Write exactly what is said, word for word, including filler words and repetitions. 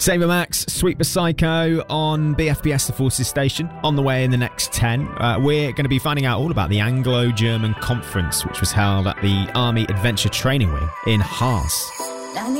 Saber Max, Sweeper Psycho on B F B S The Forces Station. On the way in the next ten, uh, we're going to be finding out all about the Anglo-German Conference, which was held at the Army Adventure Training Wing in Haas.